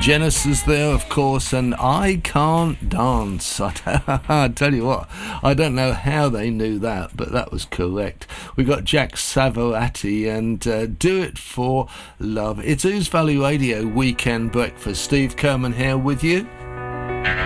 Genesis there, of course, and I Can't Dance. I tell you what, I don't know how they knew that, but that was correct. We got Jack Savoratti and Do It For Love. It's Ouse Valley Radio Weekend Breakfast. Steve Kerman here with you.